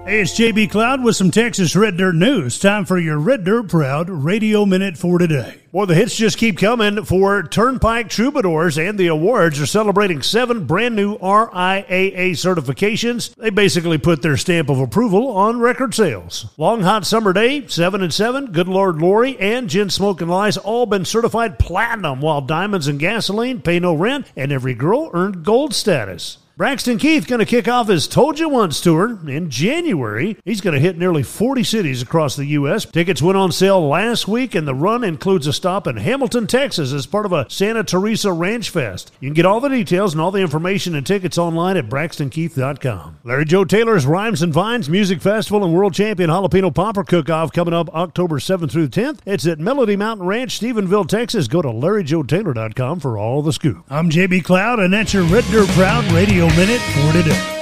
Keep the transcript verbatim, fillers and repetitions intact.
Hey, it's J B Cloud with some Texas Red Dirt news. Time for your Red Dirt Proud Radio Minute for today. Well, the hits just keep coming for Turnpike Troubadours, and the awards are celebrating seven brand new R I A A certifications. They basically put their stamp of approval on record sales. Long Hot Summer Day, seven and seven, Good Lord Lori, and Gin Smokin' Lies all been certified platinum, while Diamonds and Gasoline, Pay No Rent, and Every Girl earned gold status. Braxton Keith going to kick off his Told You Once tour in January. He's going to hit nearly forty cities across the U S Tickets went on sale last week, and the run includes a stop in Hamilton, Texas as part of a Santa Teresa Ranch Fest. You can get all the details and all the information and tickets online at braxton keith dot com. Larry Joe Taylor's Rhymes and Vines Music Festival and World Champion Jalapeno Popper Cook-Off coming up October seventh through tenth. It's at Melody Mountain Ranch, Stephenville, Texas. Go to larry joe taylor dot com for all the scoop. I'm J B Cloud, and that's your Red Dirt Proud Radio Minute for today.